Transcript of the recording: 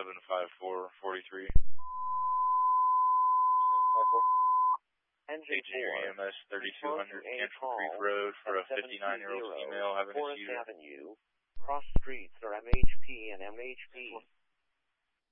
75443. 754. Engineer EMS 3200 Cantrell Creek Road for a 59-year-old female having a seizure. Avenue. Cross streets are MHP and MHP.